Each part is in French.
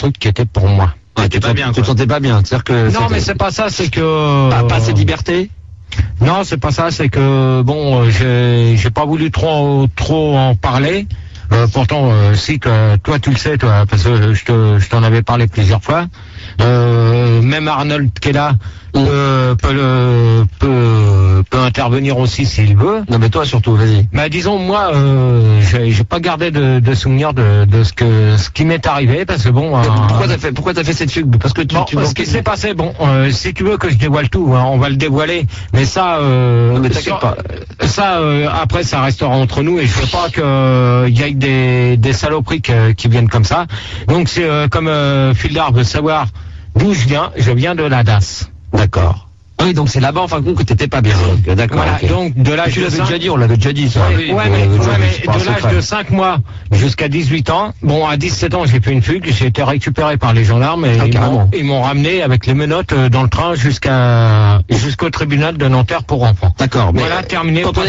truc qui était pour moi. Ouais, tu te sentais pas bien. C'est-à-dire que non, mais c'est pas ça, c'est que pas assez de liberté. Non, c'est pas ça, c'est que bon, j'ai pas voulu trop en parler. Pourtant, si que toi tu le sais, toi, parce que je t'en avais parlé plusieurs fois. Même Arnold qui est là peut intervenir aussi s'il veut. Non mais toi surtout, vas-y. Mais disons moi, j'ai pas gardé de souvenir de ce qui m'est arrivé parce que bon. Pourquoi t'as fait cette fugue? Parce que ce qui s'est passé, bon, si tu veux que je dévoile tout, hein, on va le dévoiler. Mais ça, non, mais t'inquiète pas. Ça, après, ça restera entre nous et je veux pas qu'il y ait des saloperies qui viennent comme ça. Donc c'est comme Fildar veut savoir d'où je viens de la DAS. D'accord. Oui, donc c'est là-bas, en fin de compte, que t'étais pas bien. D'accord. Voilà, okay. Donc de l'âge de 5... on l'avait déjà dit, ça. Ouais, mais de l'âge de 5 mois jusqu'à 18 ans, bon, à 17 ans, j'ai fait une fugue, j'ai été récupéré par les gendarmes et ils m'ont ramené avec les menottes dans le train jusqu'au tribunal de Nanterre pour enfants. D'accord. Voilà, terminé. Quand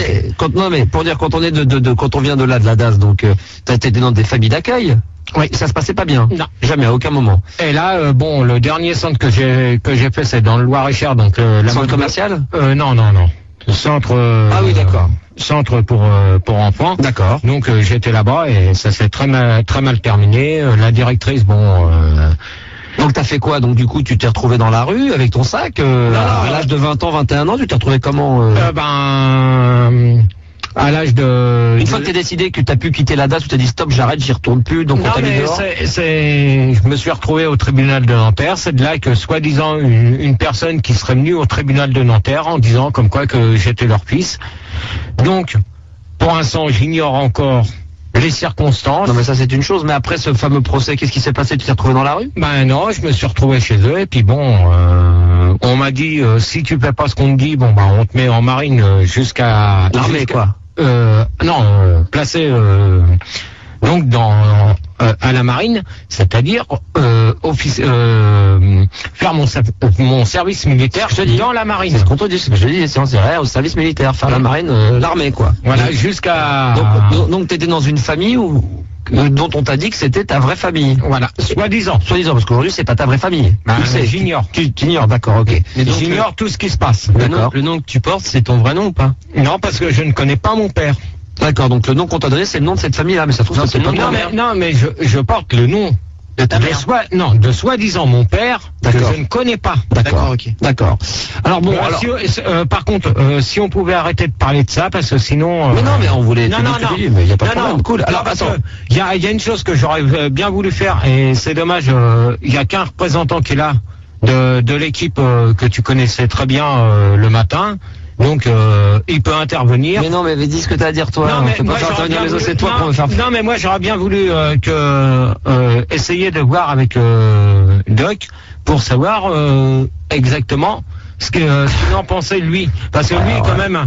on vient de là, de la DAS, donc, t'as été dans des familles d'accueil? Oui, ça se passait pas bien. Non, jamais, à aucun moment. Et là, bon, le dernier centre que j'ai fait, c'est dans le Loir-et-Cher, donc centre commercial. Non. Centre. Ah oui, d'accord. Centre pour enfants. D'accord. Donc j'étais là-bas et ça s'est très mal terminé. La directrice, bon. Donc t'as fait quoi? Donc du coup tu t'es retrouvé dans la rue avec ton sac à l'âge de 20 ans, 21 ans, tu t'es retrouvé comment à l'âge de... Une fois que t'es décidé que t'as pu quitter la DAS, tu t'es dit stop, j'arrête, j'y retourne plus, donc on t'a mis dehors. Je me suis retrouvé au tribunal de Nanterre. C'est de là que soi-disant une personne qui serait venue au tribunal de Nanterre en disant comme quoi que j'étais leur fils. Donc, pour l'instant, j'ignore encore les circonstances. Non mais ça c'est une chose, mais après ce fameux procès, qu'est-ce qui s'est passé? Tu t'es retrouvé dans la rue? Ben non, je me suis retrouvé chez eux et puis bon, on m'a dit si tu fais pas ce qu'on te dit, bon bah on te met en marine jusqu'à l'armée quoi. Placé donc à la marine, c'est-à-dire faire mon service militaire dans la marine. C'est ce qu'on te dit, ce que je dis, c'est au service militaire, faire la marine, l'armée quoi. Voilà, jusqu'à... Donc t'étais dans une famille dont on t'a dit que c'était ta vraie famille. Voilà, soi-disant, parce qu'aujourd'hui c'est pas ta vraie famille. J'ignore. Tu ignores, d'accord, ok. Mais donc, j'ignore tout ce qui se passe. Le nom que tu portes, c'est ton vrai nom ou pas? Non, parce que je ne connais pas mon père. D'accord, donc le nom qu'on t'a donné, c'est le nom de cette famille-là, mais ça se trouve c'est pas ton père. Non, mais je porte le nom de soi-disant mon père que je ne connais pas. D'accord, ok. D'accord. Alors bon, par contre, si on pouvait arrêter de parler de ça, parce que sinon. Mais non, mais on voulait. Non, mais il y a pas de problème. Cool. Alors attends, il y a une chose que j'aurais bien voulu faire et c'est dommage. Il y a qu'un représentant qui est là de l'équipe que tu connaissais très bien le matin. Donc il peut intervenir. Mais non, mais dis ce que t'as à dire toi. Non, mais moi, intervenir les autres, c'est toi qu'on veut faire. Non, mais moi j'aurais bien voulu essayer de voir avec Doc pour savoir exactement ce qu'il en pensait lui, parce que lui quand même,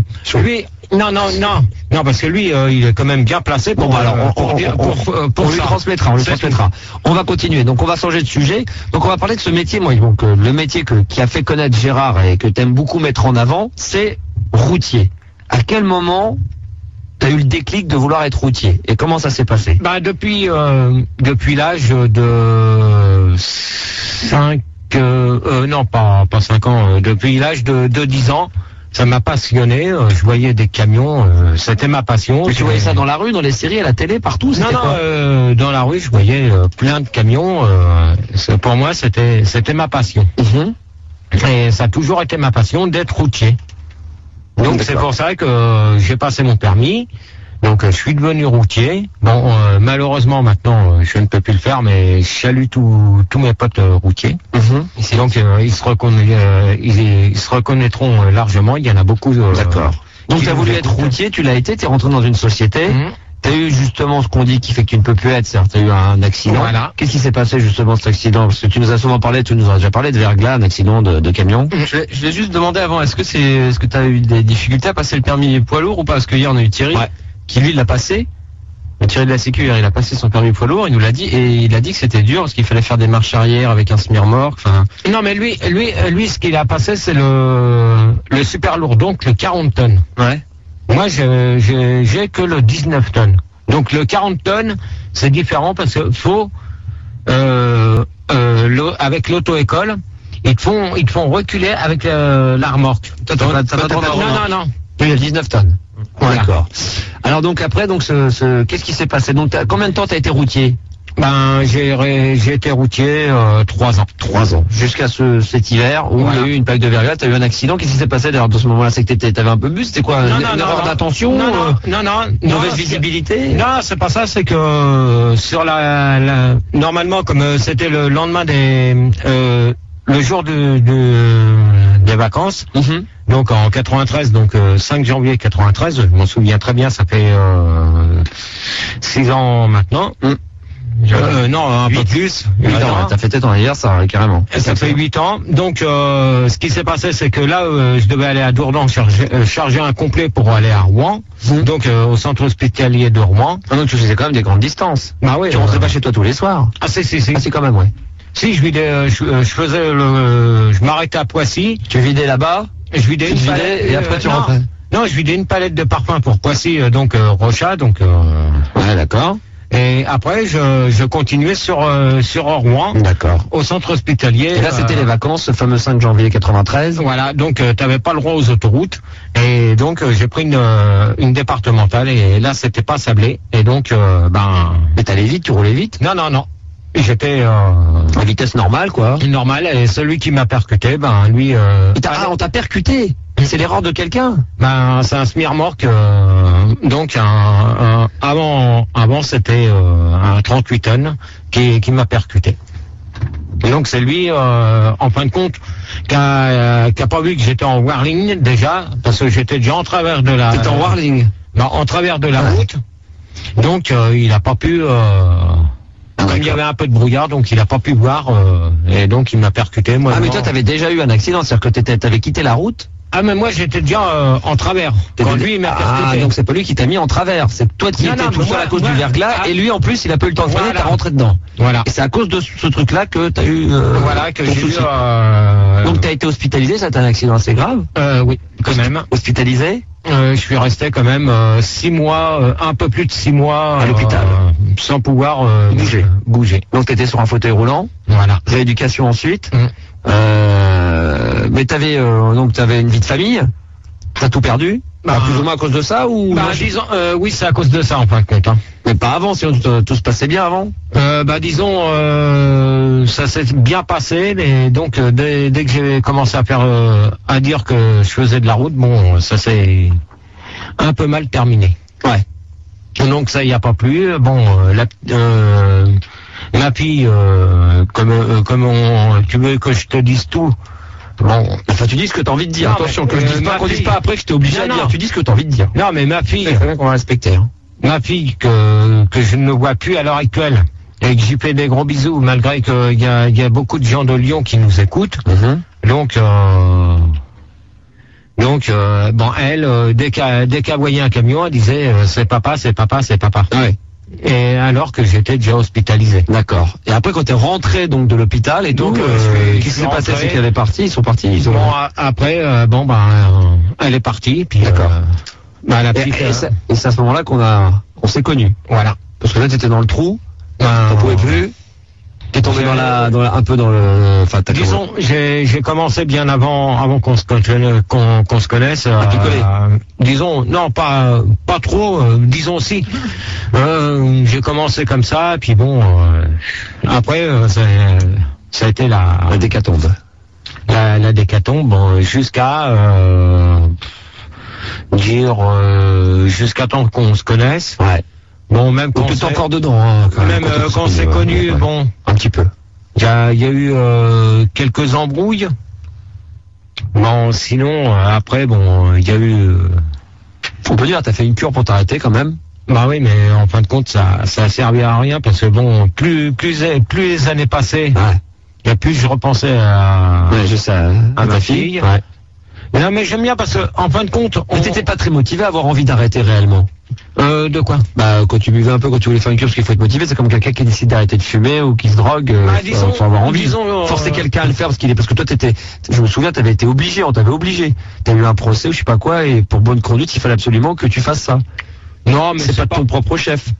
non, parce que lui il est quand même bien placé pour. Bon, alors on lui transmettra, On va continuer, donc on va changer de sujet. Donc on va parler de ce métier, donc le métier qui a fait connaître Gérard et que t'aimes beaucoup mettre en avant, c'est routier. À quel moment t'as eu le déclic de vouloir être routier et comment ça s'est passé? Bah depuis l'âge de 5 pas 5 ans, depuis l'âge de 10 ans, ça m'a passionné, je voyais des camions, c'était ma passion. Mais tu voyais ça dans la rue, dans les séries, à la télé, partout? Non, dans la rue, je voyais plein de camions, pour moi c'était ma passion. Et ça a toujours été ma passion d'être routier. Donc c'est pour ça que j'ai passé mon permis. Donc je suis devenu routier. Bon, malheureusement maintenant je ne peux plus le faire, mais je salue tous mes potes routiers. Donc ils se reconnaîtront largement. Il y en a beaucoup. D'accord. Donc tu as voulu être routier, tu l'as été, tu es rentré dans une société. Tu as eu justement ce qu'on dit qui fait que tu ne peux plus être, c'est-à-dire tu as eu un accident. Voilà. Qu'est-ce qui s'est passé justement cet accident? Parce que tu nous as souvent parlé, tu nous as déjà parlé de verglas, un accident de camion. Je vais juste demander avant, est-ce que tu as eu des difficultés à passer le permis poids lourd ou pas? Parce que hier on a eu Thierry qui lui l'a passé. Thierry de la Sécu, il a passé son permis poids lourd, il nous l'a dit, et il a dit que c'était dur parce qu'il fallait faire des marches arrière avec un semi-remorque. Non, mais lui, ce qu'il a passé, c'est le super lourd, donc le 40 tonnes. Ouais. Moi, j'ai que le 19 tonnes. Donc le 40 tonnes, c'est différent parce que faut avec l'auto-école, ils te font reculer avec la remorque. Non. Il y a 19 tonnes. Voilà. D'accord. Alors donc après, qu'est-ce qui s'est passé? Donc combien de temps t'as été routier? Ben j'ai été routier 3 ans. 3 ans. Jusqu'à cet hiver où il y a eu une plaque de verglas, t'as eu un accident. Qu'est-ce qui s'est passé d'ailleurs dans ce moment-là? C'est que t'avais un peu bu, c'était quoi? Une erreur d'attention? Non. Mauvaise visibilité? Non, c'est pas ça, c'est que sur normalement, comme c'était le lendemain le jour des vacances, donc en 93, donc 5 janvier 93, je m'en souviens très bien, ça fait 6 ans maintenant. Non, un peu plus. 8 ans, t'as fêté ton anniversaire, carrément. Ça fait 8 ans. Donc, ce qui s'est passé, c'est que là, je devais aller à Dourdan charger un complet pour aller à Rouen. Donc, au centre hospitalier de Rouen. Ah, donc, tu faisais quand même des grandes distances. Bah oui. Tu rentrais pas chez toi tous les soirs. Ah, si. Ah, si, quand même, ouais. Si, je m'arrêtais à Poissy. Tu vidais là-bas? Je vidais une palette. Et après, tu rentrais? Non, je vidais une palette de parfum pour Poissy, Rochat, Ouais, d'accord. Et après, je continuais sur Rouen. D'accord. Au centre hospitalier. Et là, c'était les vacances, ce fameux 5 janvier 93. Voilà, donc t'avais pas le droit aux autoroutes. Et donc, j'ai pris une départementale. Et là, c'était pas Sablé. Et donc, Mais t'allais vite, tu roulais vite? Non. J'étais à vitesse normale, quoi. Normale. Et celui qui m'a percuté, lui... on t'a percuté? C'est l'erreur de quelqu'un? C'est un semi-remorque. Donc avant c'était un 38 tonnes qui m'a percuté. Et donc c'est lui, en fin de compte, qui a pas vu que j'étais en whirling déjà, parce que j'étais déjà en travers de la. T'étais en whirling? Non, en travers de la route. Donc il a pas pu. Comme il y avait un peu de brouillard, donc il a pas pu voir, et donc il m'a percuté. Moi, mais toi t'avais déjà eu un accident, c'est-à-dire que t'avais quitté la route? Ah, mais moi j'étais déjà en travers. Quand lui il m'a percuté. Ah, donc c'est pas lui qui t'a mis en travers, c'est toi qui étais tout seul à cause du verglas, et lui en plus il a pas eu le temps de freiner, t'as rentré dedans. Voilà. Et c'est à cause de ce truc-là que t'as eu. Voilà, que j'ai eu. Donc t'as été hospitalisé, ça t'a un accident assez grave? Oui, quand même. Hospitalisé? Je suis resté quand même 6 mois, un peu plus de 6 mois à l'hôpital, sans pouvoir bouger. Donc t'étais sur un fauteuil roulant. Voilà. Rééducation ensuite. Mais t'avais une vie de famille. T'as tout perdu. Plus ou moins à cause de ça ou? Disons, oui, c'est à cause de ça en fin de compte. Mais pas avant, sinon tout se passait bien avant. Disons, ça s'est bien passé, mais donc dès que j'ai commencé à dire que je faisais de la route, ça s'est un peu mal terminé. Ouais. Donc ça y a pas plu. Ma fille, tu veux que je te dise tout? Enfin, tu dis ce que t'as envie de dire. Non, attention, que je dise pas, qu'on dise pas après que je t'ai obligé à dire. Tu dis ce que t'as envie de dire. Non, mais ma fille, c'est bien qu'on va respecter. Ma fille que je ne vois plus à l'heure actuelle et que j'y fais des gros bisous, malgré qu'il y a beaucoup de gens de Lyon qui nous écoutent. Donc elle, dès qu'elle voyait un camion, elle disait c'est papa. Ouais. Et alors que j'étais déjà hospitalisé. D'accord. Et après, quand t'es rentré donc de l'hôpital et donc, qu'est-ce qui s'est passé? C'est qu'elle est partie, ils sont partis. Après, elle est partie. Puis, d'accord. Et c'est à ce moment-là qu'on s'est connus. Voilà. Parce que là, t'étais dans le trou, t'en pouvais plus. T'es tombé un peu dans le. Enfin, disons, j'ai commencé bien avant qu'on se connaisse. À picoler. Disons, non, pas trop. Disons si. J'ai commencé comme ça, puis après, ça a été la décatombe. La décatombe, jusqu'à jusqu'à temps qu'on se connaisse. Ouais. Même quand t'es encore dedans, même quand on s'est connu, un petit peu. Il y a eu quelques embrouilles. Sinon après il y a eu. On peut dire, t'as fait une cure pour t'arrêter quand même. Oui, mais en fin de compte, ça a servi à rien parce que plus les années passaient, et plus je repensais à ma fille. Ouais. Non, mais j'aime bien parce que en fin de compte, mais t'étais pas très motivé à avoir envie d'arrêter réellement. De quoi? Quand tu buvais un peu, quand tu voulais faire une cure, parce qu'il faut être motivé, c'est comme quelqu'un qui décide d'arrêter de fumer ou qui se drogue, faut avoir envie. Forcer quelqu'un à le faire parce que toi je me souviens, t'avais été obligé, on t'avait obligé. T'as eu un procès ou je sais pas quoi, et pour bonne conduite, il fallait absolument que tu fasses ça. Non, mais c'est pas ton propre chef.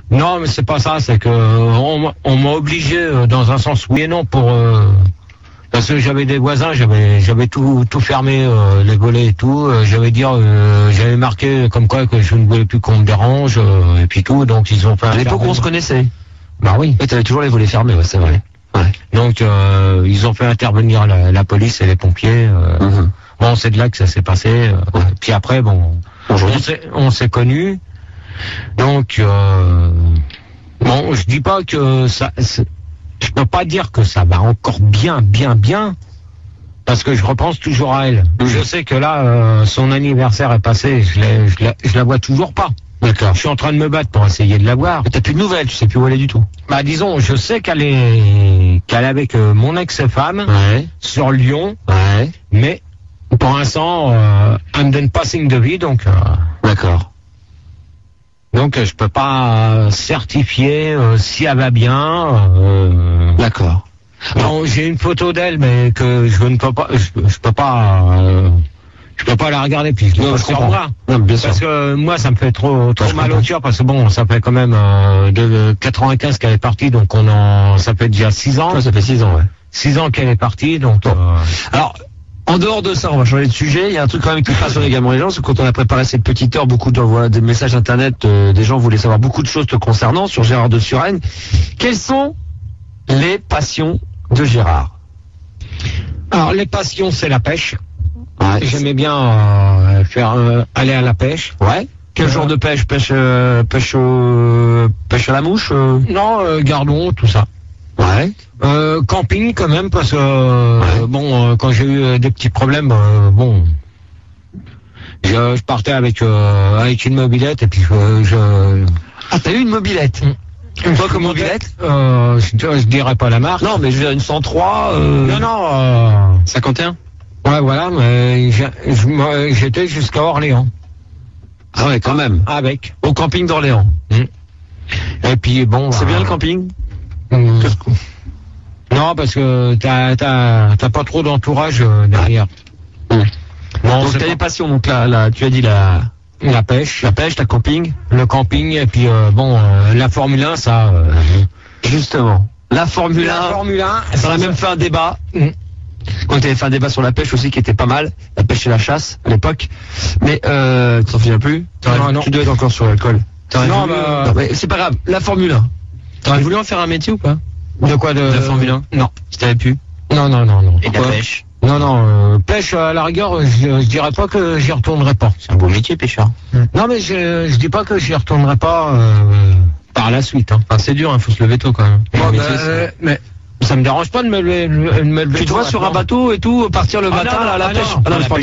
Non, mais c'est pas ça, c'est que on m'a obligé dans un sens oui et non pour parce que j'avais des voisins, j'avais tout fermé, les volets et tout. J'avais marqué comme quoi que je ne voulais plus qu'on me dérange et puis tout. Donc ils ont fait. À l'époque où on se connaissait. Bah oui. Et t'avais toujours les volets fermés, ouais, c'est vrai. Ouais. Donc ils ont fait intervenir la police et les pompiers. Bon, c'est de là que ça s'est passé. Puis après, bon, on s'est connus. Donc bon, je dis pas que ça. Je peux pas dire que ça va encore bien, parce que je repense toujours à elle. Je sais que là, son anniversaire est passé, je la vois toujours pas. D'accord. Je suis en train de me battre pour essayer de la voir. Mais t'as plus de nouvelles, tu sais plus où elle est du tout. Bah disons, je sais qu'elle est avec mon ex-femme sur Lyon, mais pour l'instant, elle me donne pas signe de vie, donc. D'accord. Donc je peux pas certifier si elle va bien. D'accord. Non, j'ai une photo d'elle, mais que je ne peux pas, je peux pas la regarder puis je l'ai sur moi. Non, bien sûr. Parce que moi ça me fait trop mal au cœur parce que bon, ça fait quand même de 95 qu'elle est partie, donc ça fait déjà 6 ans. Ouais, ça fait 6 ans, ouais. 6 ans qu'elle est partie, donc. Alors. En dehors de ça, on va changer de sujet. Il y a un truc quand même qui passionne également les gens, c'est que quand on a préparé cette petite heure, beaucoup d'envois des messages internet, des gens voulaient savoir beaucoup de choses te concernant sur Gérard de Suresnes. Quelles sont les passions de Gérard? Alors les passions, c'est la pêche. Ouais. J'aimais bien aller à la pêche. Ouais. Quel genre de pêche? Pêche à la mouche? Non, gardon, tout ça. Ouais. Camping quand même parce que bon, quand j'ai eu des petits problèmes, bon, je partais avec une mobilette et puis Ah, t'as eu une mobilette? Quoi comme mobilette? Je dirais pas la marque. Non, mais je veux dire une 103. Non. 51. Ouais, voilà, mais j'étais jusqu'à Orléans. Ah ouais, quand même. Avec. Au camping d'Orléans. Et puis bon. C'est bien le camping? Non, parce que t'as pas trop d'entourage derrière. Non, donc t'as des passions, donc là, tu as dit la pêche, ta camping, le camping, et puis bon, la Formule 1, ça. Justement, la Formule 1. Ça a même fait un débat. Quand t'avais fait un débat sur la pêche aussi qui était pas mal, la pêche et la chasse à l'époque. Mais tu t'en souviens plus? Non. Tu dois être encore sur l'alcool. Non, mais c'est pas grave. La Formule 1. T'aurais voulu en faire un métier ou pas? De quoi de la Formule 1? Non. Si t'avais pu? Non. Et la pêche? Non, pêche à la rigueur, je dirais pas que j'y retournerai pas. C'est un beau métier, pêcheur. Non, mais je dis pas que j'y retournerai pas par la suite. Hein. Enfin, c'est dur, faut se lever tôt quand même. Mais ça me dérange pas de me lever. Tu te vois sur un bateau et tout, partir le matin à la pêche?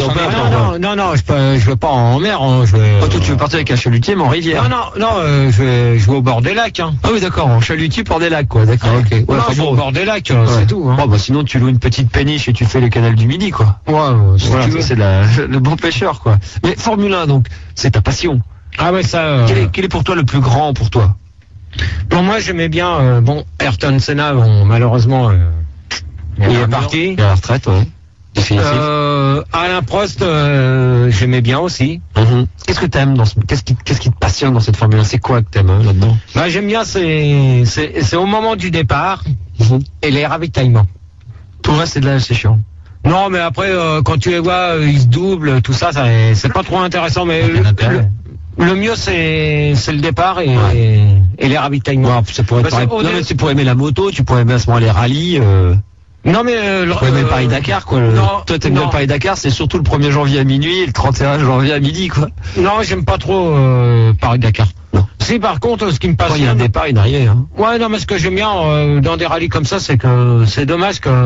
Non, je vais pas en mer. Toi, tu veux partir avec un chalutier, mais en rivière? Non, je vais au bord des lacs. Hein. Ah oui, d'accord, en chalutier pour des lacs, quoi. D'accord, ok. Ouais, je vais au bord des lacs, c'est tout. Hein. Bon, bah sinon, tu loues une petite péniche et tu fais le canal du Midi, quoi. Ouais, voilà, c'est le bon pêcheur, quoi. Mais Formule 1, donc, c'est ta passion. Ah ouais, ça. Quel est pour toi le plus grand pour toi? Pour moi, j'aimais bien, Ayrton Senna, malheureusement, il est parti. Il est à la retraite, ouais. Alain Prost, j'aimais bien aussi. Qu'est-ce que t'aimes qu'est-ce qui te passionne dans cette Formule 1? C'est quoi que t'aimes là-dedans? Bah, j'aime bien, c'est au moment du départ et les ravitaillements. Tout le reste, c'est chiant. Non, mais après, quand tu les vois, ils se doublent, tout ça, c'est pas trop intéressant, mais le mieux, c'est le départ et les ravitaillements. Ça pourrait non, mais tu pourrais aimer la moto, tu pourrais aimer à ce moment les rallyes. Non, mais tu pourrais aimer le Paris-Dakar, quoi. Toi, t'aimes bien le Paris-Dakar, c'est surtout le 1er janvier à minuit et le 31 janvier à midi, quoi. Non, j'aime pas trop Paris-Dakar. Non. Si, par contre, ce qui me passe. Quand il y a un départ, une arrière. Hein. Ouais, non, mais ce que j'aime bien dans des rallyes comme ça, c'est que c'est dommage qu'il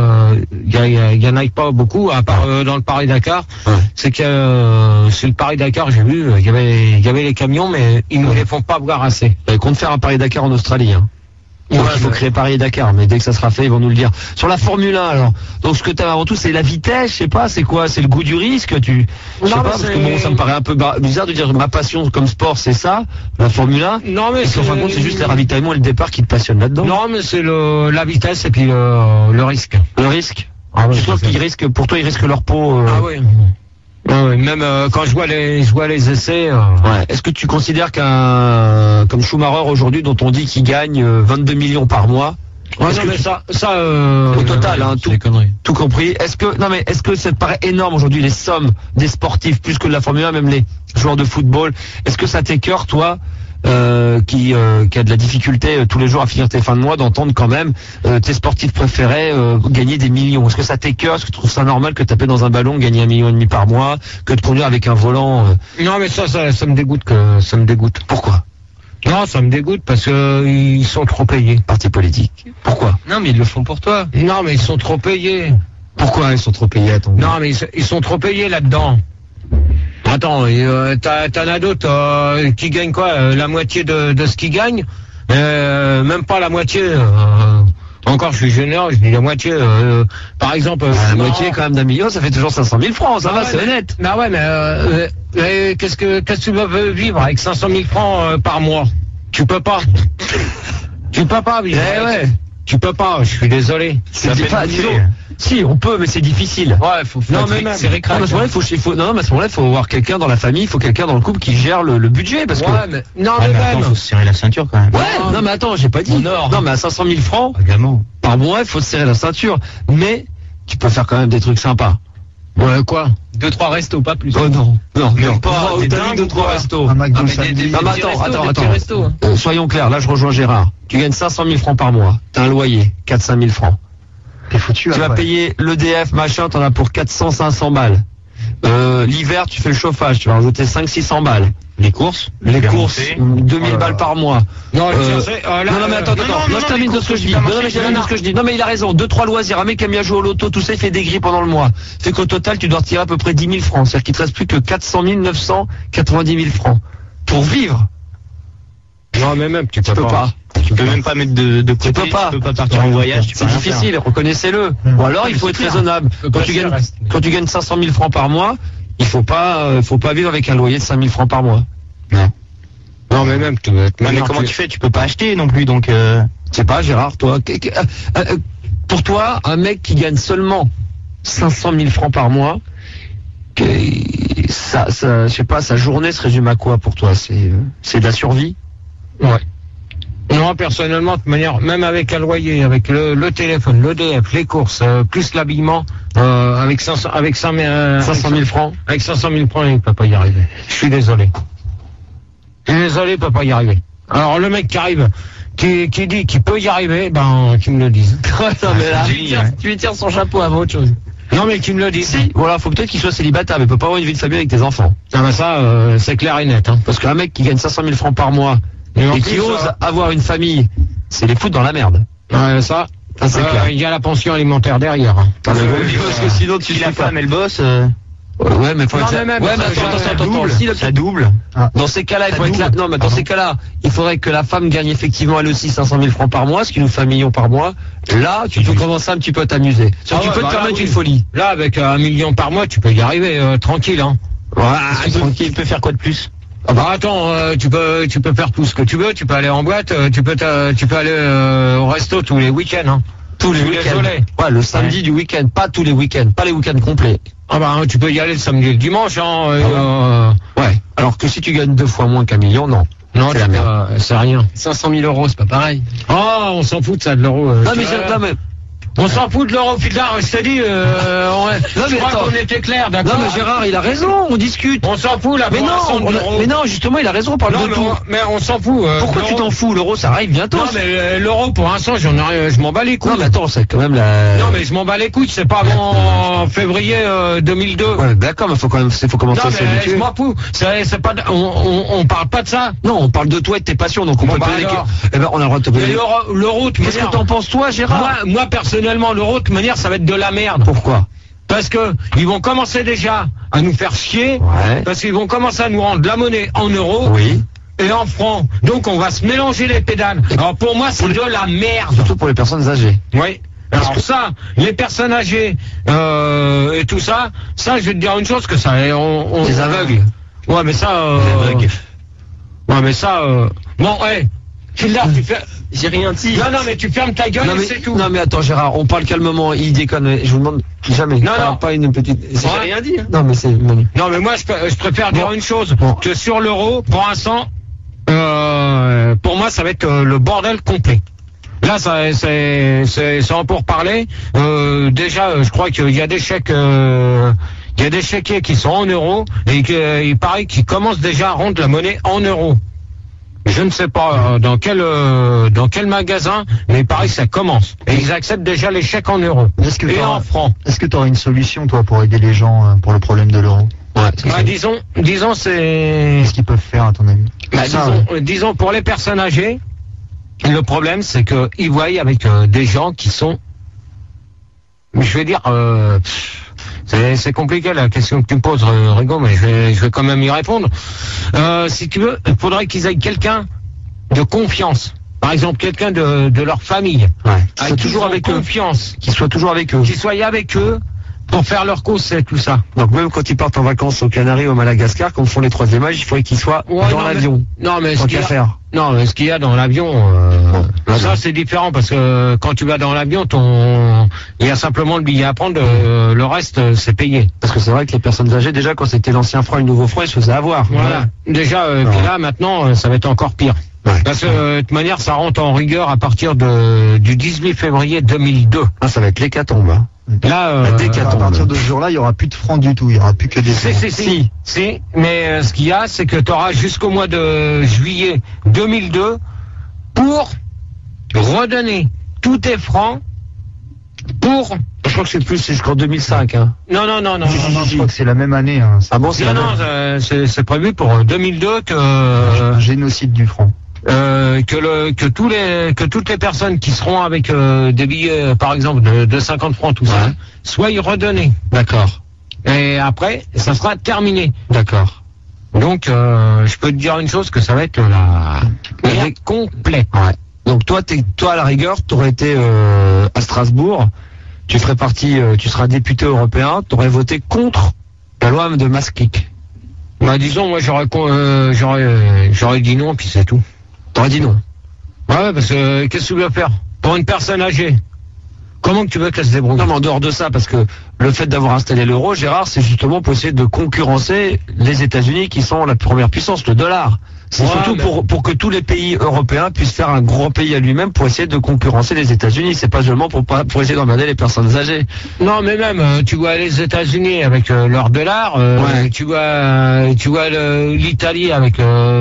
y en ait pas beaucoup, à part dans le Paris-Dakar. Ouais. C'est que sur le Paris-Dakar, j'ai vu, il y avait les camions, mais ils nous les font pas voir assez. Ils comptent faire un Paris-Dakar en Australie, hein. Donc il faut créer Paris et Dakar, mais dès que ça sera fait, ils vont nous le dire. Sur la Formule 1, alors, donc ce que t'aimes avant tout, c'est la vitesse, je sais pas, c'est quoi? C'est le goût du risque? Je sais pas, parce que bon, ça me paraît un peu bizarre de dire ma passion comme sport, c'est ça, la Formule 1. Non, mais en fin de compte, c'est juste les ravitaillements et le départ qui te passionnent là-dedans. Non, mais c'est la vitesse et puis le risque. Le risque? Ah ouais, tu trouves qu'ils risquent, pour toi, ils risquent leur peau, Ah oui. Ouais, même quand je vois les essais. Ouais. Est-ce que tu considères qu'un comme Schumacher aujourd'hui, dont on dit qu'il gagne 22 millions par mois, Ouais, non, mais ça, au total, hein, tout compris. Est-ce que ça te paraît énorme aujourd'hui, les sommes des sportifs, plus que de la Formule 1, même les joueurs de football? Est-ce que ça t'écœure, toi, qui a de la difficulté tous les jours à finir tes fins de mois, d'entendre quand même tes sportifs préférés gagner des millions? Est-ce que ça t'écœure? Est-ce que tu trouves ça normal que taper dans un ballon, gagner 1,5 million par mois, que de conduire avec un volant Non, mais ça me dégoûte ça me dégoûte. Pourquoi? Non, ça me dégoûte parce que ils sont trop payés. Parti politique. Pourquoi? Non, mais ils le font pour toi. Non, mais ils sont trop payés. Pourquoi ils sont trop payés à ton goût? Non, mais ils sont trop payés là-dedans. Attends, t'en as d'autres qui gagnent quoi? La moitié de ce qu'ils gagnent? Même pas la moitié. Encore, je suis généreux, je dis la moitié. Par exemple, la moitié quand même d'1 million, ça fait toujours 500 000 francs. Ça va, c'est honnête. Non, ouais, mais qu'est-ce que tu veux vivre avec 500 000 francs par mois? Tu peux pas. Tu peux pas vivre. Ouais. Tu peux pas. Je suis désolé. C'est pas, disons. Si, on peut, mais c'est difficile. Ouais, faut non, mais même, c'est récré. Non, mais à ce moment-là, il faut avoir quelqu'un dans la famille, il faut quelqu'un dans le couple qui gère le budget, parce que. Mais, non, mais même. Attends, faut se serrer la ceinture quand même. Ouais, non, mais attends, j'ai pas dit. Non, mais à 500 000 francs. Gamin. Par mois, il faut se serrer la ceinture. Mais, tu peux faire quand même des trucs sympas. Ouais, quoi? 2-3 restos, pas plus. Oh non. Pas, t'as dingue dit ou 2-3 quoi? restos. Un McDo Ah, mais samedi. des petits restos, hein. Soyons clairs, là, je rejoins Gérard. Tu gagnes 500 000 francs par mois. T'as un loyer, 4-5 000 francs. T'es foutu, Tu vas payer l'EDF, machin, t'en as pour 400-500 balles. L'hiver, tu fais le chauffage, tu vas rajouter 500-600 balles. Les courses? Les courses, 2000 balles par mois. Non, non, mais attends, je termine de ce que je dis. Non, mais il a raison. 2-3 loisirs. Un mec qui aime bien jouer au loto, tout ça, il fait des grilles pendant le mois. Fait qu'au total, tu dois retirer à peu près 10 000 francs. C'est-à-dire qu'il te reste plus que 400 990 000 francs. Pour vivre. Non, mais même, tu peux pas. Tu peux même pas mettre de côté. Tu peux pas. Tu peux pas partir en voyage. C'est difficile, reconnaissez-le. Ou alors, il faut être raisonnable. Quand tu gagnes 500 000 francs par mois, il faut pas vivre avec un loyer de 5 000 francs par mois. Non, mais même, mais comment tu fais? Tu peux pas acheter non plus, donc. Je sais pas, Gérard, toi. Pour toi, un mec qui gagne seulement 500 000 francs par mois, je sais pas, sa journée se résume à quoi pour toi? C'est de la survie? Ouais. Non, personnellement, de toute manière, même avec un loyer, avec le téléphone, l'EDF, les courses, plus l'habillement, avec 500 000 francs. Avec 500 000 francs, il peut pas y arriver. Je suis désolé. Il peut pas y arriver. Alors, le mec qui arrive, qui dit qu'il peut y arriver, ben, qu'il me le dise. Non, mais là, tu lui tires son chapeau avant autre chose. Non, mais qu'il me le dise. Si, voilà, faut peut-être qu'il soit célibataire, mais il peut pas avoir une vie de famille avec tes enfants. Ah, ben ça, c'est clair et net, hein. Parce qu'un mec qui gagne 500 000 francs par mois, et qui ose avoir une famille, c'est les foutre dans la merde. Ouais, ça c'est clair. Il y a la pension alimentaire derrière. Hein. Parce que sinon, si la femme, elle bosse. Ouais, mais faut non, être mais même, ouais, mais attends, ça double. Dans ces cas-là, il faut être là. Non, mais dans ces cas-là, il faudrait que la femme gagne effectivement elle aussi 500 000 francs par mois, ce qui nous fait 1 million par mois. Là, tu peux commencer un petit peu à t'amuser. Tu peux te permettre une folie. Là, avec 1 million par mois, tu peux y arriver tranquille, hein. Ouais, tranquille. Tu peux faire quoi de plus? Ah bah attends, tu peux faire tout ce que tu veux. Tu peux aller en boîte, tu peux aller au resto tous les week-ends, hein. Tous les week-ends. Ouais, le samedi du week-end, pas tous les week-ends, pas les week-ends complets. Ah bah tu peux y aller le samedi et le dimanche, hein. Ouais. Alors que si tu gagnes 2 fois moins qu'1 million, non. Non, c'est rien. 500 000 euros, c'est pas pareil. Oh, on s'en fout de ça, de l'euro. Non, mais on s'en fout de l'euro, putain, je t'ai dit, je crois qu'on était clair, d'accord. Non, mais Gérard, il a raison, on discute. On s'en fout, là. Mais non, justement, il a raison, on parle de tout. Mais on s'en fout. Pourquoi tu t'en fous? L'euro, ça arrive bientôt. Non, mais l'euro, pour l'instant, je m'en bats les couilles. Non, mais attends, c'est quand même la... Non, mais je m'en bats les couilles, c'est pas avant février 2002. Ouais, d'accord, mais faut commencer à s'habituer. Je m'en fous. C'est pas, on parle pas de ça. Non, on parle de toi et de tes passions, donc on peut poser des questions. Eh ben, on a le droit de te poser. L'euro, qu'est-ce que t'en penses, toi, Gérard? Moi, personnellement, l'euro, de manière, ça va être de la merde. Pourquoi? Parce que ils vont commencer déjà à nous faire chier. Ouais. Parce qu'ils vont commencer à nous rendre de la monnaie en euros. Oui. Et en francs. Donc on va se mélanger les pédales. Alors pour moi, c'est de la merde. Surtout pour les personnes âgées. Oui. Alors ça, les personnes âgées et tout ça, je vais te dire une chose que ça, les aveugles. Ouais, mais ça. Ouais, mais ça. Bon, ouais. Kildar, J'ai rien dit. Non, mais tu fermes ta gueule et c'est tout. Non, mais attends, Gérard, on parle calmement, il déconne. Je vous demande jamais. Non. Pas une petite. J'ai rien dit. Hein. Non, mais c'est Manu. Non, mais moi, je préfère dire une chose. Que sur l'euro, pour l'instant, pour moi, ça va être le bordel complet. Là, c'est en pour parler. Déjà, je crois qu'il y a des chèques. Il y a des chéquiers qui sont en euros et il paraît qu'ils commencent déjà à rendre la monnaie en euros. Je ne sais pas dans quel magasin, mais il paraît que ça commence. Et ils acceptent déjà les chèques en euros et en francs. Est-ce que tu aurais une solution, toi, pour aider les gens pour le problème de l'euro? Disons, c'est... Qu'est-ce qu'ils peuvent faire, à ton avis? Disons, pour les personnes âgées, le problème, c'est qu'ils voient avec des gens qui sont... Je vais dire... C'est compliqué la question que tu me poses, Rigo, mais je vais quand même y répondre. Si tu veux, il faudrait qu'ils aient quelqu'un de confiance. Par exemple, quelqu'un de leur famille. Qui soit toujours avec confiance. Qui soit toujours avec eux. Qui soit avec eux pour faire leur cause, c'est tout ça. Donc même quand ils partent en vacances aux Canaries, au Madagascar, comme font les 3e âges, il faudrait qu'ils soient dans l'avion. Non, mais ce qu'il y a dans l'avion, ça c'est différent parce que quand tu vas dans l'avion, il y a simplement le billet à prendre, le reste c'est payé. Parce que c'est vrai que les personnes âgées, déjà quand c'était l'ancien franc et le nouveau franc, ils se faisaient avoir. Voilà. Déjà, puis là maintenant, ça va être encore pire. Parce que de toute manière, ça rentre en rigueur à partir du 18 février 2002. Ah, ça va être l'hécatombe. Hein. Là, à partir de ce jour-là, il n'y aura plus de francs du tout, il n'y aura plus que des francs. Si, mais ce qu'il y a, c'est que tu auras jusqu'au mois de juillet 2002 pour redonner tous tes francs pour... Je crois que c'est jusqu'en 2005. Hein. Non. Je crois que c'est la même année. Hein. Ah bon, c'est prévu pour 2002 que... Un génocide du franc. Que toutes les personnes qui seront avec des billets par exemple de 50 francs tout ça soient redonnés. D'accord. Et après ça sera terminé. D'accord. Donc je peux te dire une chose, que ça va être la complète. Ouais. Donc toi à la rigueur t'aurais été à Strasbourg, tu ferais partie, tu seras député européen, t'aurais voté contre la loi de Maastricht. Bah disons, moi j'aurais dit non puis c'est tout. T'aurais dit non. Ouais, parce que qu'est-ce que tu veux faire pour une personne âgée? Comment que tu veux qu'elle se débrouille? Non, mais en dehors de ça, parce que le fait d'avoir installé l'euro, Gérard, c'est justement pour essayer de concurrencer les États-Unis qui sont la première puissance, le dollar. C'est surtout pour que tous les pays européens puissent faire un grand pays à lui-même pour essayer de concurrencer les États-Unis. C'est pas seulement pour essayer d'emmerder les personnes âgées. Non, mais même tu vois les États-Unis avec leur dollar, tu vois l'Italie avec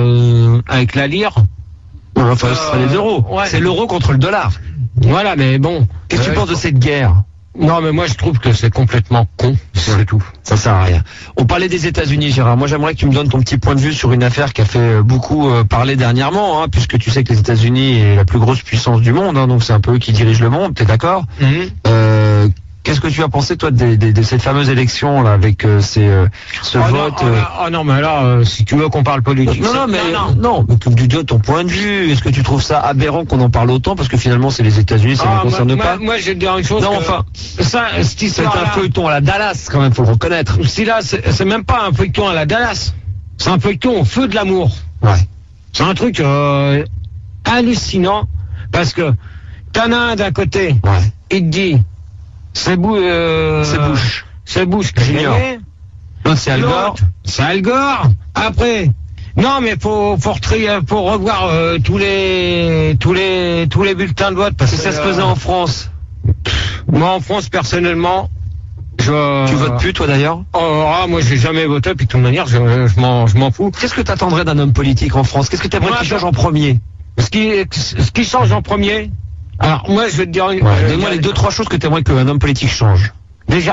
la lire. Enfin, ce serait les euros. C'est l'euro contre le dollar. Voilà, mais bon. Qu'est-ce que tu penses de cette guerre? Non, mais moi je trouve que c'est complètement con, c'est tout. Ça sert à rien. On parlait des États-Unis, Gérard. Moi j'aimerais que tu me donnes ton petit point de vue sur une affaire qui a fait beaucoup parler dernièrement, puisque tu sais que les États-Unis est la plus grosse puissance du monde, donc c'est un peu eux qui dirigent le monde, t'es d'accord? Qu'est-ce que tu as pensé toi de cette fameuse élection là avec ce vote non, mais là si tu veux qu'on parle politique. Non, mais tu donnes ton point de vue. Est-ce que tu trouves ça aberrant qu'on en parle autant, parce que finalement c'est les États-Unis, ça ne concerne pas? Moi je vais te dire une chose. Non, enfin, cette histoire, c'est un feuilleton à la Dallas quand même, faut le reconnaître. Si là c'est même pas un feuilleton à la Dallas, c'est un feuilleton au feu de l'amour. Ouais. C'est un truc hallucinant, parce que t'en as un d'un côté, il te dit c'est Bush qui gagnait. L'autre c'est Al Gore. C'est Al Gore. Après, non mais faut revoir tous les bulletins de vote, parce que ça se faisait en France. Moi en France personnellement, tu votes plus toi d'ailleurs? Moi j'ai jamais voté, puis de toute manière je m'en fous. Qu'est-ce que t'attendrais d'un homme politique en France? Qu'est-ce que t'aimerais qu'il change en premier? Ce qui change en premier. Alors moi je vais te dire donne-moi les 2-3 choses que tu aimerais qu'un homme politique change. Déjà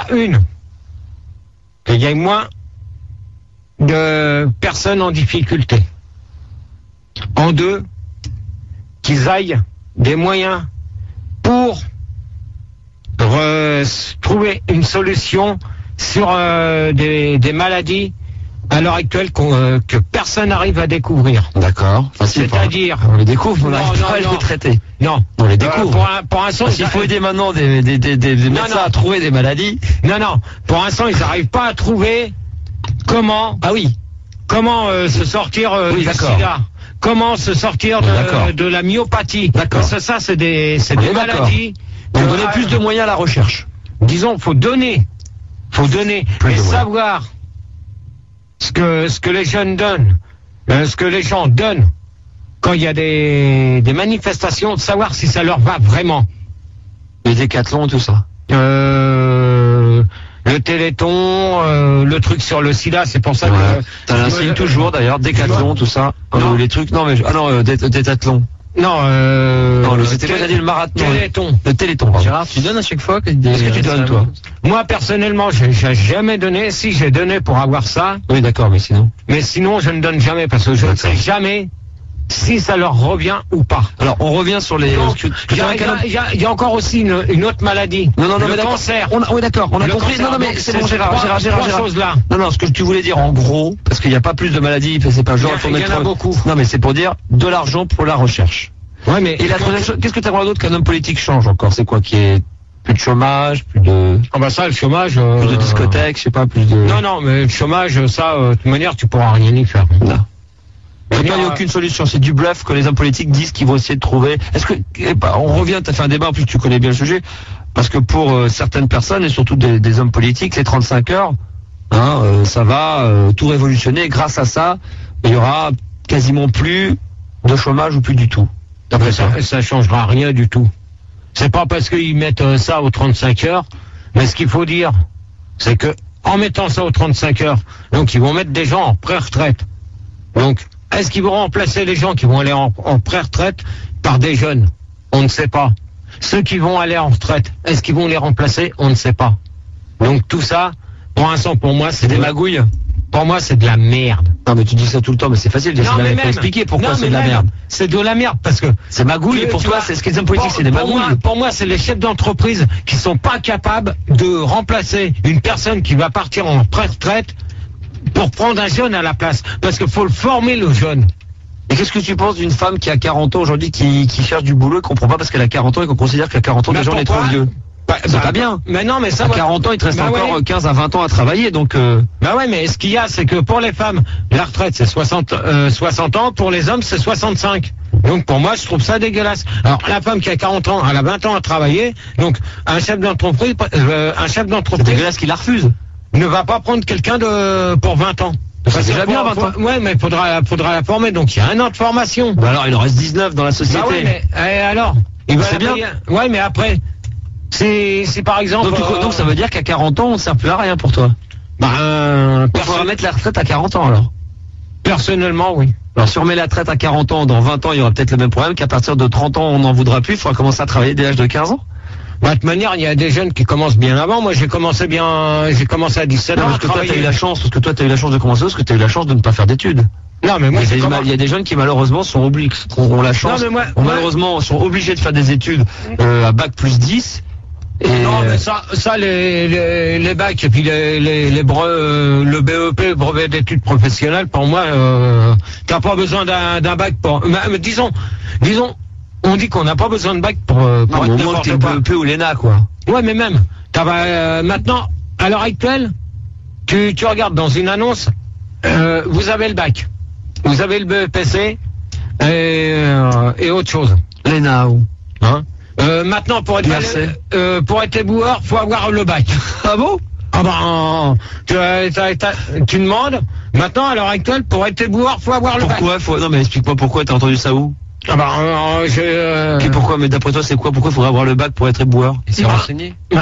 qu'il y ait moins de personnes en difficulté. En 2, qu'ils aillent des moyens pour trouver une solution sur des maladies à l'heure actuelle que personne n'arrive à découvrir. D'accord. C'est-à-dire... On les découvre, on n'arrive pas à les traiter. Non. On les découvre. Pour l'instant... Il faut aider maintenant des médecins à trouver des maladies. Non. Pour l'instant, ils n'arrivent pas à trouver comment... Ah oui. Comment se sortir du sida. comment se sortir de la myopathie. D'accord. Parce que ça, c'est des maladies. Donc donner plus de moyens à la recherche. Disons, faut donner et savoir ce que les jeunes donnent, ce que les gens donnent quand il y a des manifestations, de savoir si ça leur va vraiment. Les décathlons, tout ça. Le Téléthon, le truc sur le sida, c'est pour ça que... T'as un signe toujours d'ailleurs, décathlon, tout ça. Les trucs, décathlon. C'était quoi, t'as dit le marathon? Téléthon. Le Téléthon, pardon. Gérard, tu donnes à chaque fois? Qu'est-ce que tu donnes, toi? Moi, personnellement, j'ai jamais donné. Si, j'ai donné pour avoir ça. Oui, d'accord, mais sinon? Mais sinon, je ne donne jamais parce que je ne sais jamais si ça leur revient ou pas. Alors, on revient sur les... Il y a encore aussi une autre maladie. Non, le mais cancer. Oui, d'accord, on a compris. Non, mais c'est bon, Gérard. Choses-là. Non, ce que tu voulais dire en gros, parce qu'il n'y a pas plus de maladies, c'est pas genre... Il y en a beaucoup. Non, mais c'est pour dire de l'argent pour la recherche. Ouais, mais... Et la troisième chose, qu'est-ce que tu as d'autre qu'un homme politique change encore? C'est quoi qui est... Plus de chômage, plus de... Ah bah ça, le chômage... Plus de discothèques, je sais pas, plus de... Non, mais le chômage, ça, de toute manière, tu pourras rien y faire. Non. Il n'y a aucune solution, c'est du bluff que les hommes politiques disent qu'ils vont essayer de trouver. Est-ce que, on revient, tu as fait un débat, en plus tu connais bien le sujet, parce que pour certaines personnes, et surtout des hommes politiques, les 35 heures, ça va tout révolutionner. Grâce à ça, il y aura quasiment plus de chômage ou plus du tout. Ça changera rien du tout. C'est pas parce qu'ils mettent ça aux 35 heures, mais ce qu'il faut dire, c'est que en mettant ça aux 35 heures, donc ils vont mettre des gens en pré-retraite. Donc, est-ce qu'ils vont remplacer les gens qui vont aller en pré-retraite par des jeunes? On ne sait pas. Ceux qui vont aller en retraite, est-ce qu'ils vont les remplacer? On ne sait pas. Donc tout ça, pour l'instant, pour moi, c'est des magouilles. Pour moi, c'est de la merde. Non, mais tu dis ça tout le temps, mais c'est facile de expliquer pourquoi c'est de la merde. C'est de la merde parce que c'est magouille. Et pour toi, c'est ce que les hommes politiques, c'est des magouilles. Pour moi, c'est les chefs d'entreprise qui sont pas capables de remplacer une personne qui va partir en retraite pour prendre un jeune à la place. Parce qu'il faut le former, le jeune. Et qu'est-ce que tu penses d'une femme qui a 40 ans aujourd'hui, qui cherche du boulot et qui comprend pas parce qu'elle a 40 ans et qu'on considère qu'à 40 ans, déjà on est trop vieux? C'est pas bien. Mais non, mais ça. À 40 ans, il te reste encore 15 à 20 ans à travailler, donc. Bah ouais, mais ce qu'il y a, c'est que pour les femmes, la retraite c'est 60 ans, pour les hommes c'est 65. Donc pour moi, je trouve ça dégueulasse. Alors la femme qui a 40 ans, elle a 20 ans à travailler, donc un chef d'entreprise, c'est dégueulasse qu'il la refuse. Ne va pas prendre quelqu'un pour 20 ans. C'est déjà bien 20 ans. Ouais, mais faudra la former, donc il y a un an de formation. Bah alors il en reste 19 dans la société. Bah ouais, mais alors, c'est bien. Ouais, mais après. C'est par exemple... Donc ça veut dire qu'à 40 ans, on ne sert plus à rien pour toi. On pourra mettre la retraite à 40 ans alors. Personnellement, oui. Alors si on met la retraite à 40 ans, dans 20 ans, il y aura peut-être le même problème, qu'à partir de 30 ans, on n'en voudra plus, il faudra commencer à travailler dès l'âge de 15 ans. De toute manière, il y a des jeunes qui commencent bien avant. Moi, j'ai commencé à 17 ans. Parce que toi, t'as eu la chance, de commencer, parce que t'as eu la chance de ne pas faire d'études. Non, mais moi, il y a des jeunes qui malheureusement sont malheureusement sont obligés de faire des études à bac plus 10. Non, mais ça les bacs et puis le BEP, brevet d'études professionnelles, pour moi, t'as pas besoin d'un bac pour. Mais disons, on dit qu'on n'a pas besoin de bac pour être n'importe quoi. BEP ou l'ENA, quoi. Ouais, mais même, maintenant, à l'heure actuelle, tu regardes dans une annonce, vous avez le bac, vous avez le BEPC et autre chose. L'ENA ou maintenant, pour être éboueur, faut avoir le bac. Ah bon? Ah ben, tu demandes. Maintenant, à l'heure actuelle, pour être éboueur, faut avoir le bac. Pourquoi? Non, mais explique-moi pourquoi. T'as entendu ça où? Ah ben, Et pourquoi? Mais d'après toi, c'est quoi? Pourquoi il faudrait avoir le bac pour être éboueur? Et c'est renseigné. Non,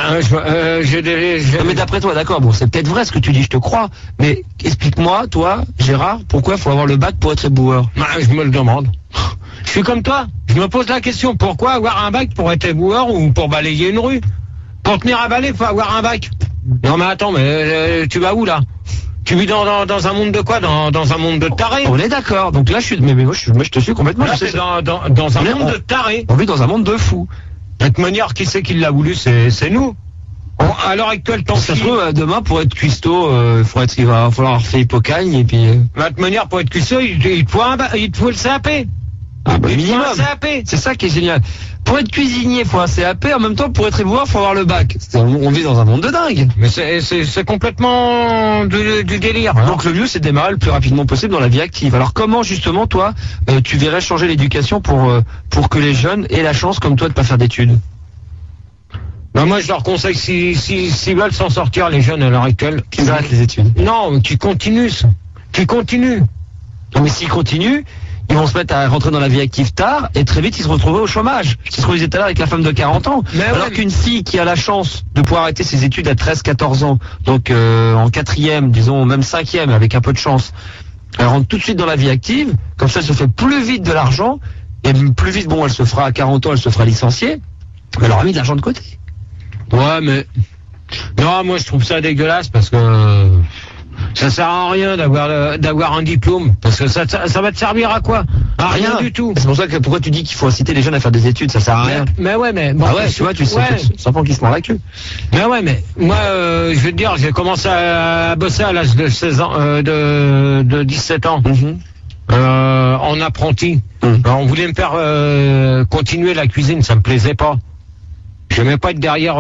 mais d'après toi, d'accord. Bon, c'est peut-être vrai ce que tu dis, je te crois. Mais explique-moi, toi, Gérard, pourquoi il faut avoir le bac pour être éboueur? Je me le demande. Je suis comme toi, je me pose la question, pourquoi avoir un bac pour être éboueur ou pour balayer une rue? Pour tenir à balai, faut avoir un bac. Non mais attends, mais tu vas où là? Tu vis dans un monde de quoi? Dans un monde de tarés? On est d'accord, donc là mais moi je te suis complètement. Là, c'est dans un monde de tarés. On vit dans un monde de fous. De toute manière, qui c'est qui l'a voulu? C'est nous. À l'heure actuelle, tant ça se trouve, demain, pour être cuistot, il va falloir faire Hippocagne et puis... De toute manière, pour être cuistot, il te faut le CAP. Ah bah, minimum. Un CAP. C'est ça qui est génial. Pour être cuisinier, il faut un CAP. En même temps, pour être éboueur, il faut avoir le bac. On vit dans un monde de dingue. Mais c'est complètement du délire. Hein. Donc le mieux, c'est de démarrer le plus rapidement possible dans la vie active. Alors comment, justement, toi, tu verrais changer l'éducation pour que les jeunes aient la chance, comme toi, de pas faire d'études? Ben moi, je leur conseille, s'ils veulent s'en sortir, les jeunes à l'heure actuelle, Qu'ils arrêtent les études. Non, qu'ils continuent. Qu'ils continuent. Non, mais s'ils continuent, ils vont se mettre à rentrer dans la vie active tard et très vite ils se retrouvent au chômage. C'est ce qu'on disait tout à l'heure avec la femme de 40 ans. Mais alors qu'une fille qui a la chance de pouvoir arrêter ses études à 13-14 ans, donc en 4e, disons même 5e, avec un peu de chance, elle rentre tout de suite dans la vie active, comme ça elle se fait plus vite de l'argent, et plus vite, bon, elle se fera à 40 ans, elle se fera licencier, mais elle aura mis de l'argent de côté. Ouais, mais... Non, moi je trouve ça dégueulasse parce que... Ça sert à rien d'avoir un diplôme, parce que ça va te servir à quoi? À rien du tout. C'est pour ça que pourquoi tu dis qu'il faut inciter les jeunes à faire des études, ça sert à rien. Mais ouais, mais bon, ah ouais, tu vois, tu sais, c'est un enfant qui se mord la queue. Mais ouais, mais moi, je veux te dire, j'ai commencé à bosser à l'âge de 16 ans, de 17 ans, en apprenti. Alors, on voulait me faire continuer la cuisine, ça me plaisait pas. J'aimais pas être derrière.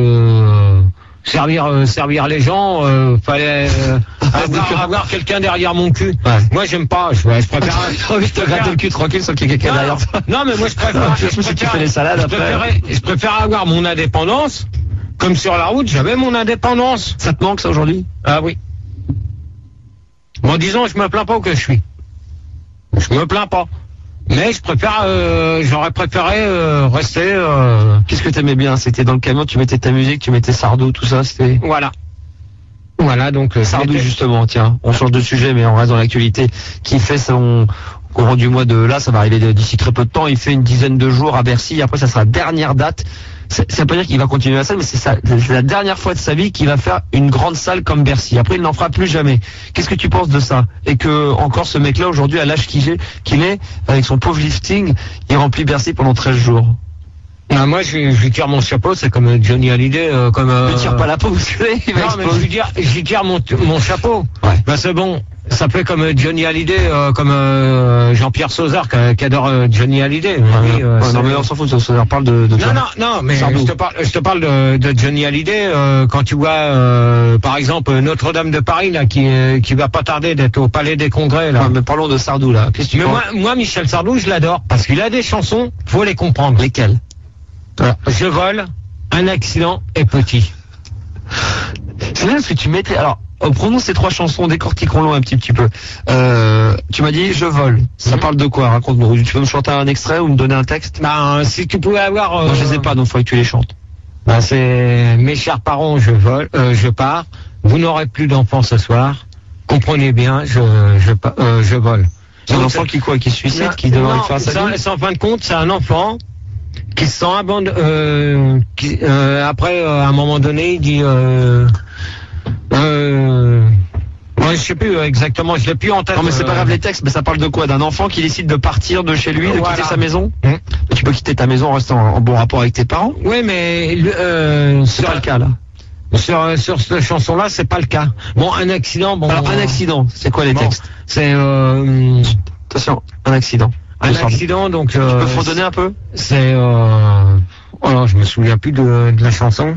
Servir les gens, fallait avoir quelqu'un derrière mon cul. Ouais. Moi j'aime pas, je préfère te gratter le cul tranquille sans qu'il y ait quelqu'un derrière toi. Non mais moi je préfère je préfère avoir mon indépendance. Comme sur la route, j'avais mon indépendance. Ça te manque ça aujourd'hui? Ah oui. Bon, disons, je me plains pas où que je suis. Je me plains pas. Mais j'aurais préféré rester. Qu'est-ce que t'aimais bien? C'était dans le camion, tu mettais ta musique, tu mettais Sardou, tout ça, c'était. Voilà, donc. Sardou justement, tiens, on change de sujet, mais on reste dans l'actualité. Qui fait son courant du mois de là, ça va arriver d'ici très peu de temps. Il fait une dizaine de jours à Bercy. Après, ça sera la dernière date. Ça veut pas dire qu'il va continuer la salle, mais c'est la dernière fois de sa vie qu'il va faire une grande salle comme Bercy. Après, il n'en fera plus jamais. Qu'est-ce que tu penses de ça? Et que encore ce mec-là, aujourd'hui, à l'âge qu'il est, avec son pauvre lifting, il remplit Bercy pendant 13 jours. Non, moi, je lui tire mon chapeau, c'est comme Johnny Hallyday, comme. Ne tire pas la peau, vous savez, il va non, mais je lui tire mon chapeau. Ouais. Ben, c'est bon. Ça fait comme Johnny Hallyday, comme Jean-Pierre Sauzard qui adore Johnny Hallyday. Non mais on s'en fout, Sauzard parle de non, mais je te parle de Johnny Hallyday quand tu vois par exemple Notre-Dame de Paris là qui va pas tarder d'être au Palais des Congrès là. Ouais, mais parlons de Sardou là. Qu'est-ce que tu penses? Moi Michel Sardou, je l'adore parce qu'il a des chansons, faut les comprendre. Lesquelles? Je vole, un accident et petit. C'est bien ce que tu mettais. Alors, prenons ces 3 chansons, décortiquons-les un petit peu. Tu m'as dit je vole. Ça parle de quoi? Raconte-nous. Tu peux me chanter un extrait ou me donner un texte? Ben, si tu pouvais avoir. Moi, je les ai pas, donc il faudrait que tu les chantes. Ben, c'est mes chers parents, je pars. Vous n'aurez plus d'enfants ce soir. Comprenez bien, je vole. C'est un enfant qui se suicide, qui devrait faire sa vie. En fin de compte, c'est un enfant qui se sent abandonné. Après, à un moment donné, il dit. Moi, je sais plus exactement, je l'ai plus en tête. Non mais c'est pas grave les textes, mais ça parle de quoi? D'un enfant qui décide de partir de chez lui, de quitter sa maison. Tu peux quitter ta maison en restant en bon rapport avec tes parents. Oui, mais c'est pas le cas là. Sur cette chanson-là, c'est pas le cas. Bon, un accident. Bon. Alors un accident, c'est quoi les textes? C'est attention, un accident. Un accident, donc. Tu peux fredonner un peu? C'est alors, je me souviens plus de la chanson.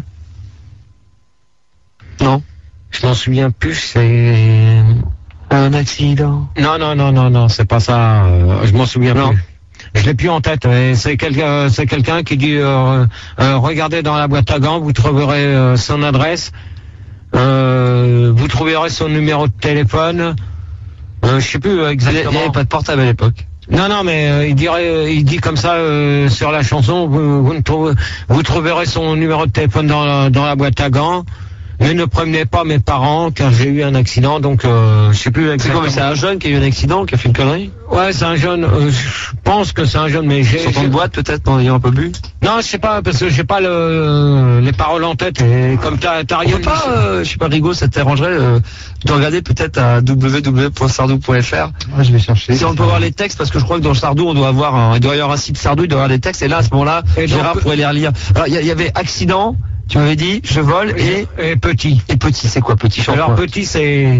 Non. Je m'en souviens plus, c'est un accident. Non, c'est pas ça. Je m'en souviens plus. Je l'ai plus en tête. C'est quelqu'un qui dit regardez dans la boîte à gants, vous trouverez son adresse, vous trouverez son numéro de téléphone. Je sais plus exactement. Il n'y avait pas de portable à l'époque. Non, mais il dit comme ça sur la chanson, vous trouverez son numéro de téléphone dans la boîte à gants. Mais ne prévenez pas mes parents car j'ai eu un accident, donc je sais plus exactement. C'est quoi, mais c'est un jeune qui a eu un accident, qui a fait une connerie? Ouais, c'est un jeune, je pense que c'est un jeune, mais sur ton boîte peut-être, en ayant un peu bu? Non, je sais pas, parce que j'ai pas les paroles en tête, et comme t'as rien dit. Je sais pas, Rigaud, ça t'arrangerait de regarder peut-être à www.sardou.fr. Ouais, je vais chercher. Si on peut voir les textes, parce que je crois que dans Sardou, il doit y avoir un site Sardou, il doit y avoir des textes, et là, à ce moment-là, Gérard pourrait les relire. Alors, il y avait accident. Tu m'avais dit, je vole et petit. Et petit, c'est quoi petit? Alors petit, c'est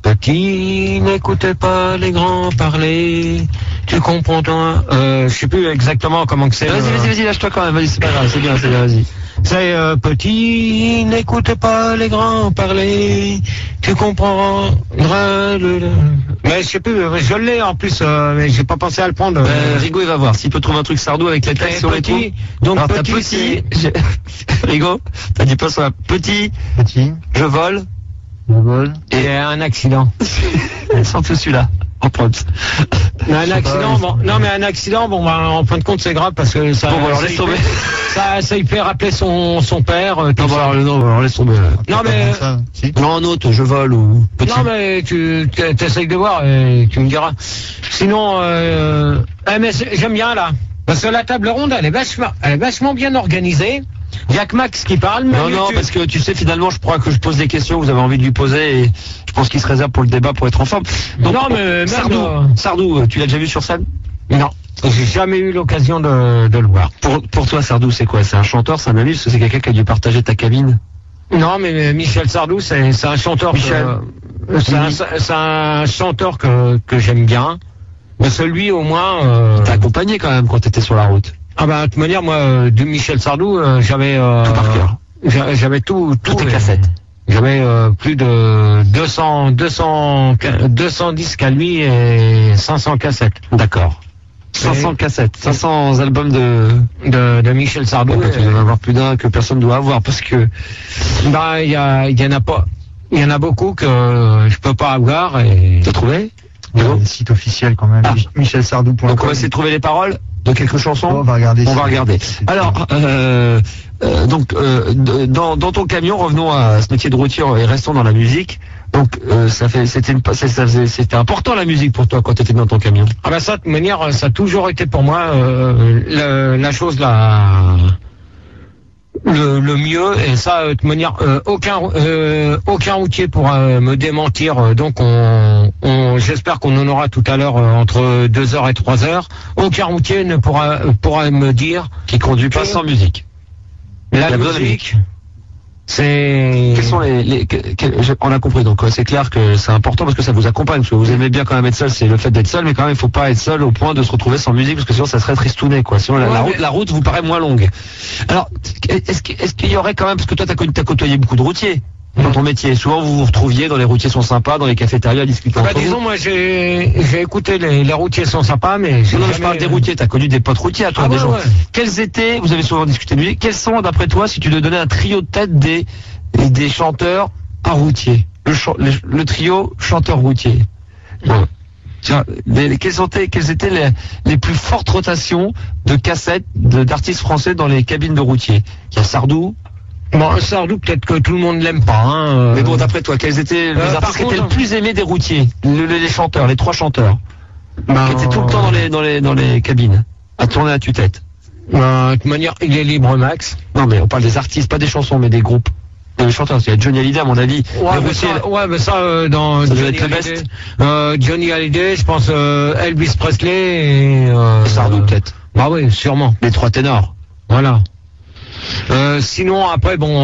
Petit, n'écoutez pas les grands parler. Tu comprends toi. Je sais plus exactement comment que c'est. Vas-y, lâche-toi quand même. Vas-y, c'est pas grave, c'est bien, vas-y. C'est petit, n'écoute pas les grands parler. Tu comprendras Mais je sais plus, je l'ai en plus, mais j'ai pas pensé à le prendre. Rigo, il va voir s'il peut trouver un truc Sardou avec les textes sur les trous. Donc alors, petit, Rigo, t'as dit pas sur la petit, je vole. Et un accident. Sans tout celui-là. En props. Mais un accident, bon, non mais un accident, bon bah, en fin de compte c'est grave parce que ça. Bon, alors laisse tomber. Ça il fait rappeler son père. Non, alors laisse tomber. Non mais. Non, un autre, je vole ou petit. Non mais tu t'essayes de voir et tu me diras. Sinon, mais j'aime bien là. Parce que la table ronde elle est vachement bien organisée. Il y a que Max qui parle. Non, parce que tu sais, finalement, je crois que je pose des questions, vous avez envie de lui poser, et je pense qu'il se réserve pour le débat pour être en forme. Donc, non, mais Sardou, tu l'as déjà vu sur scène? Non, j'ai jamais eu l'occasion de le voir. Pour toi, Sardou, c'est quoi? C'est un chanteur, c'est un ami, c'est quelqu'un qui a dû partager ta cabine? Non, mais Michel Sardou, c'est un chanteur. C'est un chanteur que j'aime bien. Mais celui, au moins. T'as accompagné quand même quand t'étais sur la route. Ah bah de toute manière moi de Michel Sardou j'avais tout par cœur. J'avais tout les cassettes. J'avais plus de 200 disques à lui et 500 cassettes. D'accord. 500 cassettes, 500 albums de Michel Sardou. Tu dois en avoir plus d'un que personne ne doit avoir parce que bah il y en a pas. Il y en a beaucoup que je peux pas avoir et t'as trouvé? Le site officiel quand même. Michel Sardou. Donc on va essayer de trouver les paroles de quelques chansons. On va regarder. Alors, donc dans ton camion, revenons à ce métier de routier et restons dans la musique. Donc c'était important la musique pour toi quand tu étais dans ton camion. Ah bah ça de toute manière ça a toujours été pour moi la chose le mieux, et ça de manière aucun routier pourra me démentir, donc j'espère qu'on en aura tout à l'heure entre 2h et 3h. Aucun routier ne pourra me dire qu'il conduit pas sans musique. La musique, c'est... Quels sont on a compris, donc c'est clair que c'est important parce que ça vous accompagne, parce que vous aimez bien quand même être seul, c'est le fait d'être seul, mais quand même il faut pas être seul au point de se retrouver sans musique, parce que sinon ça serait tristouné, quoi. Sinon la route vous paraît moins longue. Alors, est-ce qu'il y aurait quand même, parce que toi t'as côtoyé beaucoup de routiers dans ton métier, souvent vous vous retrouviez dans les routiers sont sympas, dans les cafétérias à discuter entre disons vous. Moi j'ai écouté les routiers sont sympas, mais non, je parle des routiers, t'as connu des potes routiers à toi, des gens. Ouais. Quels étaient, vous avez souvent discuté de musique, quels sont d'après toi, si tu devais donner un trio de tête des chanteurs à routiers, le trio chanteur routier. Bon. Tiens, quelles étaient les plus fortes rotations de cassettes d'artistes français dans les cabines de routiers? Il y a Sardou. Bon, Sardou, peut-être que tout le monde l'aime pas. Hein, Mais bon, d'après toi, quels étaient les artistes qui étaient le plus aimés des routiers, les chanteurs, les trois chanteurs, qui étaient tout le temps dans les cabines, à tourner à tue-tête? De toute manière, il est libre, Max. Non, mais on parle des artistes, pas des chansons, mais des groupes. Les chanteurs, il y a Johnny Hallyday à mon avis. Mais ça dans ça Johnny Hallyday. Johnny Hallyday, je pense Elvis Presley et Sardou peut-être. Bah oui, sûrement. Les trois ténors. Voilà. Sinon après bon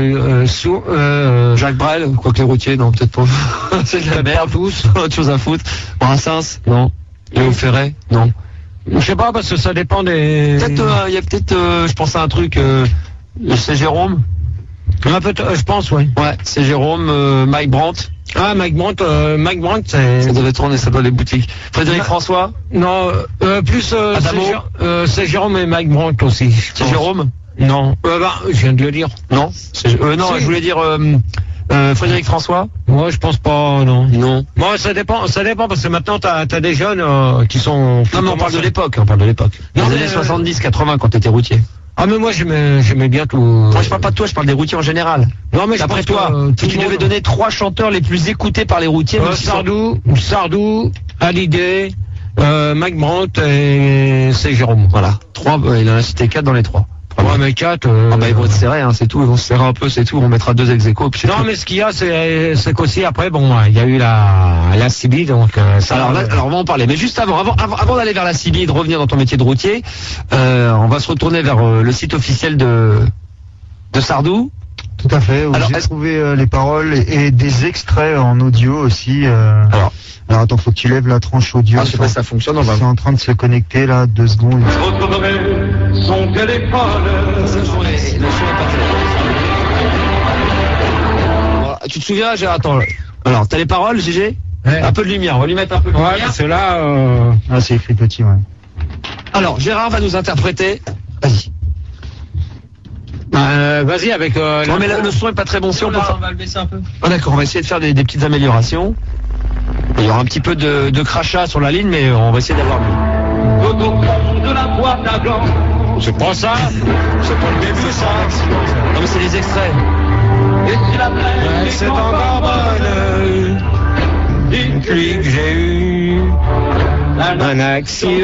Jacques Brel, quoique les routiers, non peut-être pas. C'est de la merde tous. Autre chose à foutre. Brassens, non. Léo Ferré, non. Je sais pas parce que ça dépend des. Peut-être il y a je pense à un truc. C'est Jérôme. Je pense, oui. Ouais, c'est Jérôme, Mike Brandt. Ah, Mike Brandt, c'est... Ça devait tourner, ça doit les boutiques. Frédéric François. Non, plus, c'est Jérôme et Mike Brandt aussi. C'est Jérôme? Non. Je viens de le dire. Non. Non, je voulais dire, Frédéric François. Moi, je pense pas, non. Non. Moi, ça dépend parce que maintenant, t'as des jeunes, qui sont... Non, mais on parle de l'époque, Les années 70, 80, quand t'étais routier. Ah mais moi j'aimais bien tout. Moi je parle pas de toi, je parle des routiers en général. Non mais d'après toi, si tu devais donner trois chanteurs les plus écoutés par les routiers, Sardou, Hallyday, Mike Brandt et c'est Jérôme. Voilà. Trois, il en a cité 4 dans les 3. Ouais, mais 4. Ils vont se serrer, hein, c'est tout. Ils vont se serrer un peu, c'est tout. On mettra 2 ex-aequo. Non, mais ce qu'il y a, c'est qu'aussi après, bon, il y a eu la CIBI, donc. Alors on va en parler. Mais juste avant d'aller vers la CIBI, de revenir dans ton métier de routier, on va se retourner vers le site officiel de Sardou. Tout à fait. J'ai trouvé les paroles et des extraits en audio aussi. Alors attends, faut que tu lèves la tranche audio. Je sais pas si ça fonctionne. C'est en train de se connecter là, 2 secondes. Son téléphone. Tu te souviens, Gérard? Attends. Alors, t'as les paroles, GG? Ouais. Un peu de lumière, on va lui mettre un peu de lumière. Ouais, parce que là... Ah, c'est écrit petit, ouais. Alors, Gérard va nous interpréter. Vas-y. Vas-y avec... non, mais le son est pas très bon. Si on peut on va le baisser un peu. Ah, d'accord, on va essayer de faire des petites améliorations. Il y aura un petit peu de crachat sur la ligne, mais on va essayer d'avoir mieux. Tout au fond de la boîte à gants. C'est pas ça. C'est pas le début, ça. Non, mais c'est les extraits. Et si la plaine C'est encore bonne. Une pluie que j'ai eue. Un accident.